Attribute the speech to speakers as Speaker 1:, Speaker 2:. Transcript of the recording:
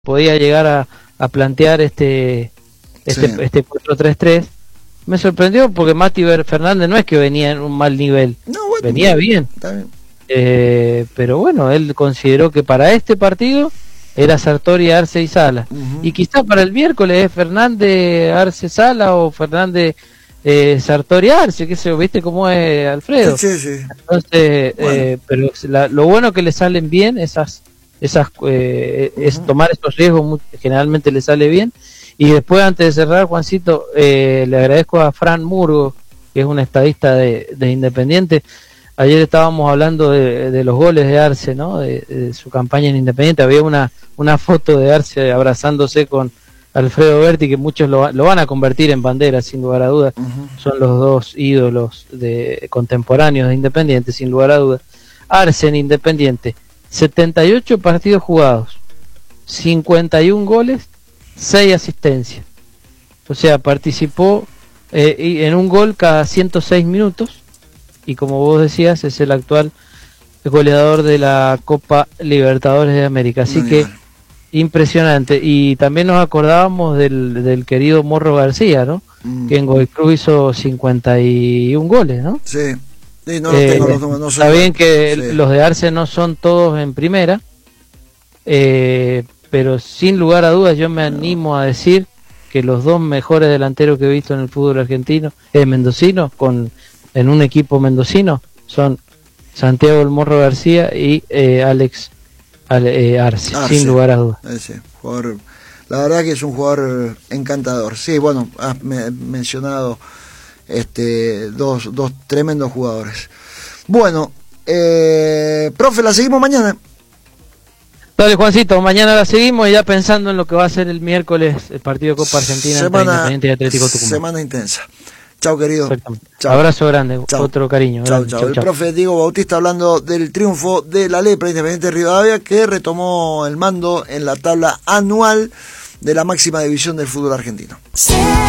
Speaker 1: podía llegar a plantear este 4-3-3. Me sorprendió porque Mati Fernández no es que venía en un mal nivel,
Speaker 2: no, bueno,
Speaker 1: venía bien.
Speaker 2: Está bien.
Speaker 1: Pero bueno, él consideró que para este partido era Sartori, Arce y Sala. Y quizás para el miércoles es Fernández, Arce, Sala, o Fernández, Sartori, Arce, que se viste cómo es Alfredo.
Speaker 2: Sí.
Speaker 1: Entonces, bueno. Pero lo bueno que le salen bien es tomar esos riesgos, generalmente le sale bien. Y después, antes de cerrar, Juancito, le agradezco a Fran Murgo, que es un estadista de Independiente. Ayer estábamos hablando de los goles de Arce, ¿no? De su campaña en Independiente. Había una foto de Arce abrazándose con Alfredo Berti, que muchos lo van a convertir en bandera, sin lugar a dudas. Son los dos ídolos contemporáneos de Independiente, sin lugar a dudas. Arce en Independiente, 78 partidos jugados, 51 goles, 6 asistencias. O sea, participó en un gol cada 106 minutos. Y como vos decías, es el actual goleador de la Copa Libertadores de América. Así que impresionante. Y también nos acordábamos del querido Morro García, ¿no? Que en Godoy Cruz hizo 51 goles, ¿no?
Speaker 2: Sí. Sí, no tengo los números, no sé.
Speaker 1: Está bien que los de Arce no son todos en primera, pero sin lugar a dudas yo me animo a decir que los dos mejores delanteros que he visto en el fútbol argentino, mendocino, en un equipo mendocino, son Santiago El Morro García y Alex Arce, sin lugar a dudas.
Speaker 2: Jugador, la verdad que es un jugador encantador. Sí, bueno, has mencionado dos tremendos jugadores. Bueno, profe, la seguimos mañana.
Speaker 1: Dale, Juancito, mañana la seguimos, ya pensando en lo que va a ser el miércoles el partido de Copa Argentina entre Independiente y Atlético Tucumán.
Speaker 2: Semana intensa. Chao, querido.
Speaker 1: Chau. Abrazo grande,
Speaker 2: chau.
Speaker 1: Otro cariño.
Speaker 2: Chao. El profe Diego Bautista hablando del triunfo de la Lepra Independiente de Rivadavia, que retomó el mando en la tabla anual de la máxima división del fútbol argentino.